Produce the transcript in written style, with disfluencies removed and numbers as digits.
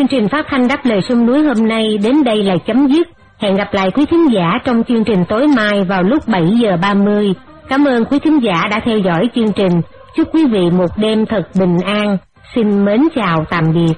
trình phát thanh Đáp Lời Sông Núi hôm nay đến đây là chấm dứt. Hẹn gặp lại quý thính giả trong chương trình tối mai vào lúc 7 giờ 30. Cảm ơn quý thính giả đã theo dõi chương trình. Chúc quý vị một đêm thật bình an. Xin mến chào tạm biệt.